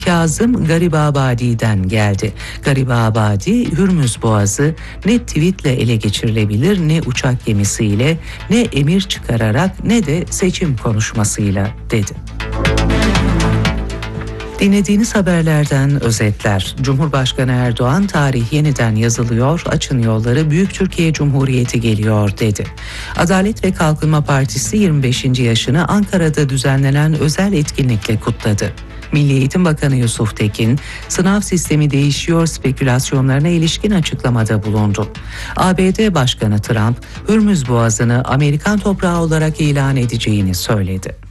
Kazım Garibabadi'den geldi. Garibabadi, Hürmüz Boğazı ne tweetle ele geçirilebilir, ne uçak gemisiyle, ne emir çıkararak, ne de seçim konuşmasıyla dedi. Dinlediğiniz haberlerden özetler. Cumhurbaşkanı Erdoğan, tarih yeniden yazılıyor, açın yolları, Büyük Türkiye Cumhuriyeti geliyor dedi. Adalet ve Kalkınma Partisi 25. yaşını Ankara'da düzenlenen özel etkinlikle kutladı. Milli Eğitim Bakanı Yusuf Tekin, sınav sistemi değişiyor spekülasyonlarına ilişkin açıklamada bulundu. ABD Başkanı Trump, Hürmüz Boğazı'nı Amerikan toprağı olarak ilan edeceğini söyledi.